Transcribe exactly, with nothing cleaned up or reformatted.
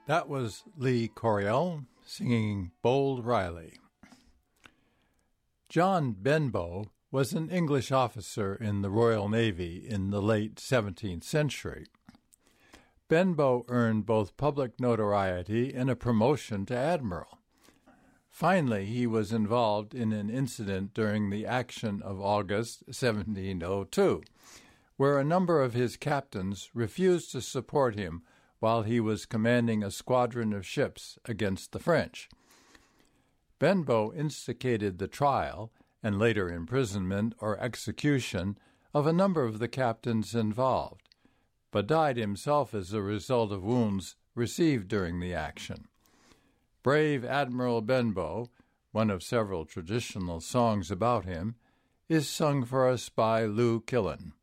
That was Lee Corriell singing Bold Riley. John Benbow was an English officer in the Royal Navy in the late seventeenth century. Benbow earned both public notoriety and a promotion to admiral. Finally, he was involved in an incident during the action of August seventeen oh two, where a number of his captains refused to support him while he was commanding a squadron of ships against the French. Benbow instigated the trial and later imprisonment or execution of a number of the captains involved, but died himself as a result of wounds received during the action. Brave Admiral Benbow, one of several traditional songs about him, is sung for us by Lou Killen.